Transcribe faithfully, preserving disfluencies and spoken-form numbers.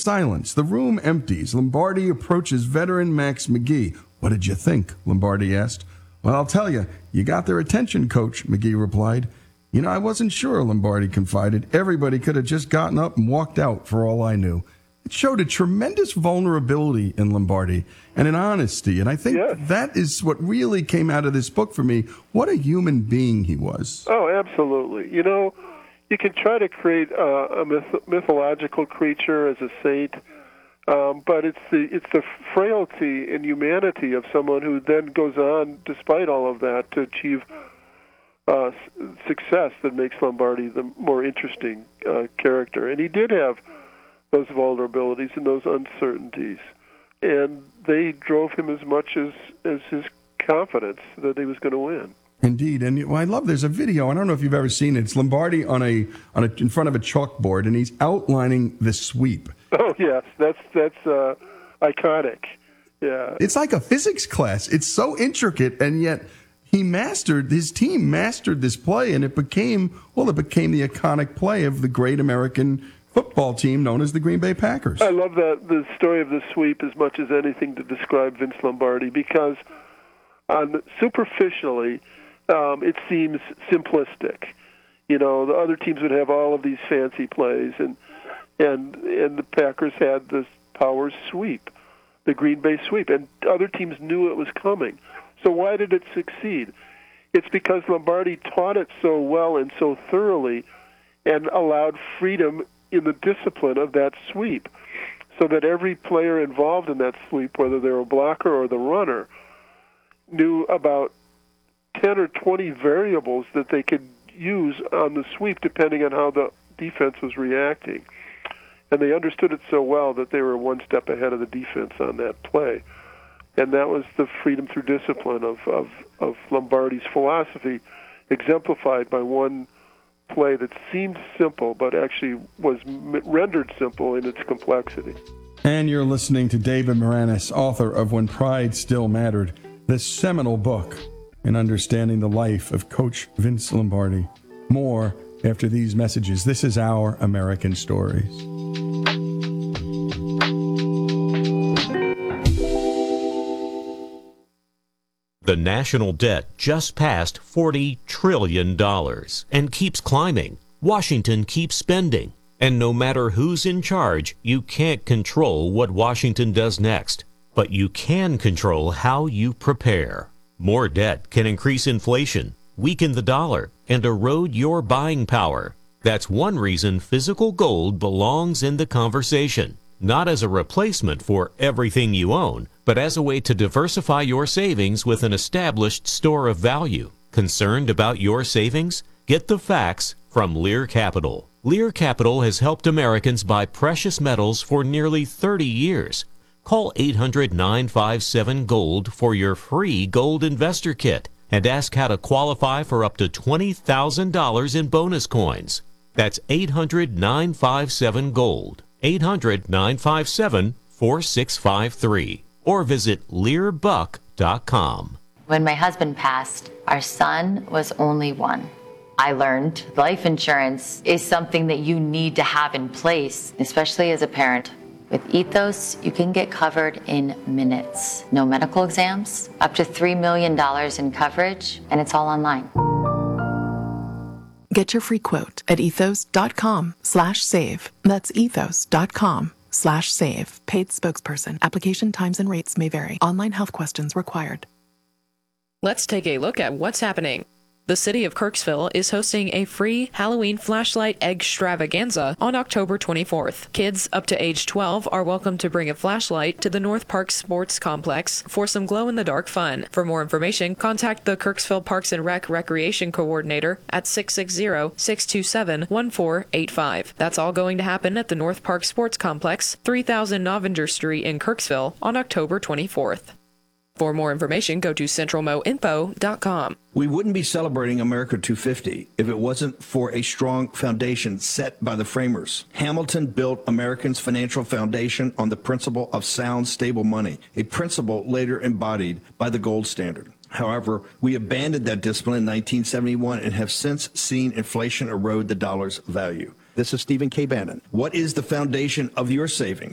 silence. The room empties. Lombardi approaches veteran Max McGee. What did you think? Lombardi asked. Well, I'll tell you, you got their attention, Coach, McGee replied. You know, I wasn't sure, Lombardi confided. Everybody could have just gotten up and walked out for all I knew. It showed a tremendous vulnerability in Lombardi and an honesty. And I think yes. that is what really came out of this book for me. What a human being he was. Oh, absolutely. You know, you can try to create uh, a myth- mythological creature as a saint, um, but it's the it's the frailty and humanity of someone who then goes on, despite all of that, to achieve uh, success that makes Lombardi the more interesting uh, character. And he did have those vulnerabilities and those uncertainties, and they drove him as much as, as his confidence that he was going to win. Indeed, and well, I love. There's a video. I don't know if you've ever seen it. It's Lombardi on a on a in front of a chalkboard, and he's outlining the sweep. Oh yes, that's that's uh, iconic. Yeah, it's like a physics class. It's so intricate, and yet he mastered. His team mastered this play, and it became well. It became the iconic play of the great American football team known as the Green Bay Packers. I love that the story of the sweep as much as anything to describe Vince Lombardi, because on superficially. Um, it seems simplistic. You know, the other teams would have all of these fancy plays, and and and the Packers had this power sweep, the Green Bay sweep, and other teams knew it was coming. So why did it succeed? It's because Lombardi taught it so well and so thoroughly and allowed freedom in the discipline of that sweep, so that every player involved in that sweep, whether they were a blocker or the runner, knew about ten or twenty variables that they could use on the sweep depending on how the defense was reacting. And they understood it so well that they were one step ahead of the defense on that play. And that was the freedom through discipline of, of, of Lombardi's philosophy, exemplified by one play that seemed simple but actually was rendered simple in its complexity. And you're listening to David Maraniss, author of When Pride Still Mattered, this seminal book in understanding the life of Coach Vince Lombardi. More after these messages. This is Our American Stories. The national debt just passed forty trillion dollars and keeps climbing. Washington keeps spending. And no matter who's in charge, you can't control what Washington does next. But you can control how you prepare. More debt can increase inflation, weaken the dollar, and erode your buying power. That's one reason physical gold belongs in the conversation. Not as a replacement for everything you own, but as a way to diversify your savings with an established store of value. Concerned about your savings? Get the facts from Lear Capital. Lear Capital has helped Americans buy precious metals for nearly thirty years. Call eight hundred, nine five seven, GOLD for your free gold investor kit and ask how to qualify for up to twenty thousand dollars in bonus coins. That's eight hundred, nine five seven, GOLD. eight hundred, nine five seven, four six five three. Or visit lear buck dot com. When my husband passed, our son was only one. I learned life insurance is something that you need to have in place, especially as a parent. With Ethos, you can get covered in minutes. No medical exams, up to three million dollars in coverage, and it's all online. Get your free quote at ethos.com slash save. That's ethos.com slash save. Paid spokesperson. Application times and rates may vary. Online health questions required. Let's take a look at what's happening. The city of Kirksville is hosting a free Halloween flashlight extravaganza on October twenty-fourth. Kids up to age twelve are welcome to bring a flashlight to the North Park Sports Complex for some glow-in-the-dark fun. For more information, contact the Kirksville Parks and Rec Recreation Coordinator at six six zero, six two seven, one four eight five. That's all going to happen at the North Park Sports Complex, three thousand Novinger Street in Kirksville on October twenty-fourth. For more information, go to central mo info dot com. We wouldn't be celebrating America two fifty if it wasn't for a strong foundation set by the framers. Hamilton built Americans' financial foundation on the principle of sound, stable money, a principle later embodied by the gold standard. However, we abandoned that discipline in nineteen seventy-one and have since seen inflation erode the dollar's value. This is Stephen K. Bannon. What is the foundation of your savings?